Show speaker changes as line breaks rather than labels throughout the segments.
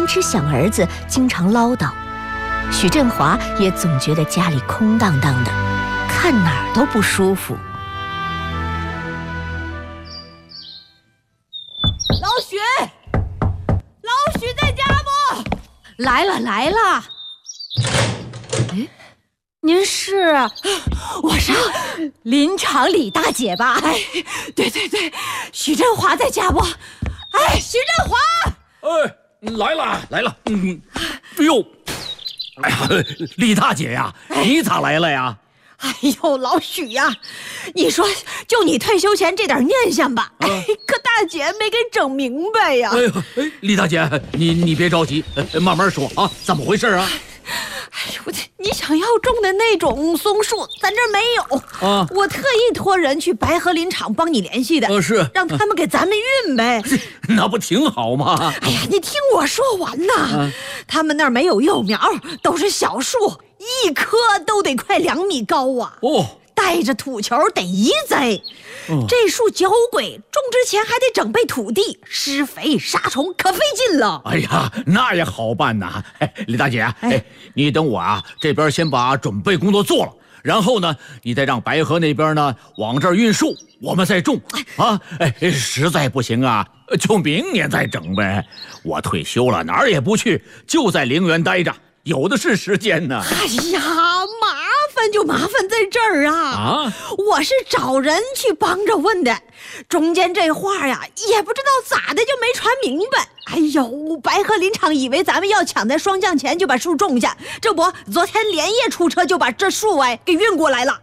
明知想儿子经常唠叨，许振华也总觉得家里空荡荡的，看哪儿都不舒服。
老许，老许在家不？来了来了。哎，您是？我是林场李大姐吧？哎，对对对，许振华在家不？哎，许振华。
来了来了。哎呦，哎呀，李大姐呀，你咋来了呀？
哎呦，老许呀，你说就你退休前这点念想吧，可大姐没给整明白呀。
李大姐，你别着急，慢慢说啊，怎么回事啊？
哎呦，你想要种的那种松树，咱这儿没有啊。我特意托人去白河林场帮你联系的，
是
让他们给咱们运呗。
那不挺好吗？
哎呀，你听我说完呐，他们那儿没有幼苗，都是小树，一棵都得快2米高啊。带着土球得移栽。这树娇贵，种之前还得整备土地、施肥、杀虫，可费劲了。
哎呀，那也好办呐。李大姐，你等我啊，这边先把准备工作做了，然后呢，你再让白河那边呢往这儿运树，我们再种啊。实在不行啊，就明年再整呗。我退休了，哪儿也不去，就在陵园待着，有的是时间呢。
哎呀，麻烦就麻烦在这儿啊！我是找人去帮着问的，中间这话呀，也不知道咋的就没传明白。哎呦，白河林场以为咱们要抢在霜降前就把树种下，这不，昨天连夜出车就把这树给运过来了。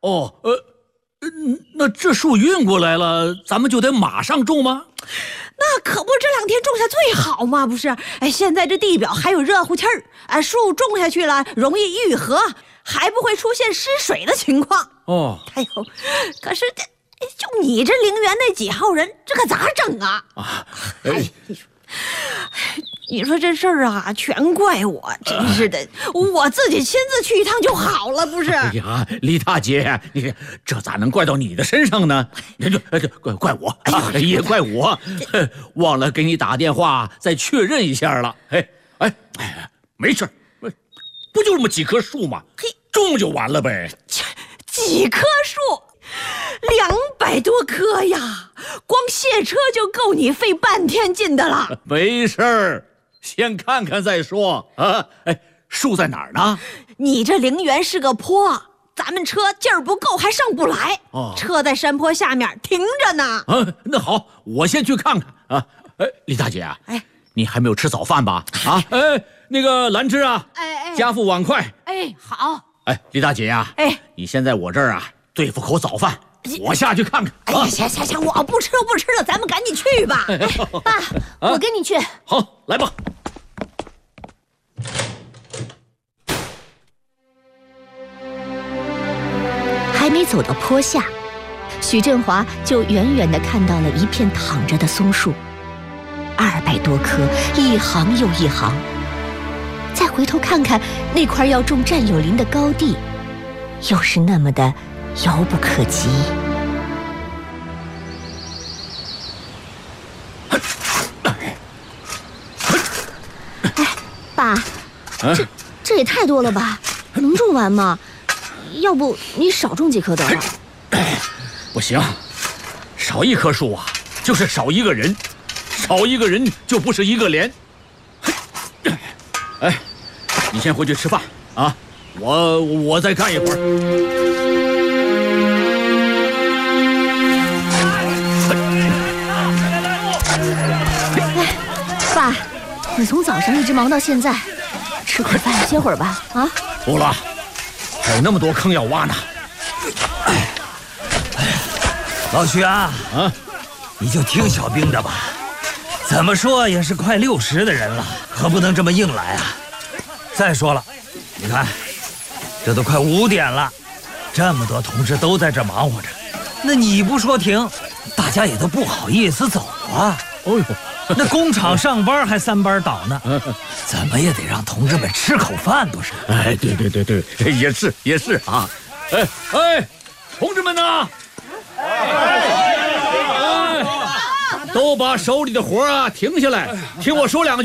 那这树运过来了，咱们就得马上种吗？
那可不，这2天种下最好嘛，不是？现在这地表还有热乎气儿，树种下去了容易愈合，还不会出现失水的情况。哎呦，可是就你这陵园那几号人，这可咋整啊？你说这事儿啊，全怪我，真是的，我自己亲自去一趟就好了，不是？
哎呀，李大姐，你这咋能怪到你的身上呢？怪我，也怪我，忘了给你打电话再确认一下了。没事，不就这么几棵树吗？种就完了呗。
几棵树，200多棵呀，光卸车就够你费半天劲的了。
没事儿，先看看再说啊。树在哪儿呢？
你这陵园是个坡，咱们车劲儿不够还上不来。车在山坡下面停着呢。
那好，我先去看看啊。李大姐啊，你还没有吃早饭吧？那个兰芝啊，家父碗筷。
好。
李大姐呀，你先在我这儿啊对付口早饭，我下去看看。
行，我不吃了，咱们赶紧去吧。
爸，我跟你去。
好，来吧。
还没走到坡下，许振华就远远地看到了一片躺着的松树，200多棵，一行又一行。再回头看看那块要种占有林的高地，又是那么的遥不可及。爸，这也太多了吧？能种完吗？要不你少种几棵得了。
不行，少一棵树啊，就是少一个人，少一个人就不是一个连。你先回去吃饭啊，我再干一会儿。
爸，你从早上一直忙到现在，吃口饭歇会儿吧。
不了，还有那么多坑要挖呢。
老许啊，你就听小兵的吧，怎么说也是快60的人了，可不能这么硬来啊。再说了，你看，这都快5点了，这么多同志都在这忙活着，那你不说停，大家也都不好意思走啊。那工厂上班还3班倒呢，怎么也得让同志们吃口饭，不是？
对，也是啊。同志们呐，都把手里的活啊停下来，听我说2句。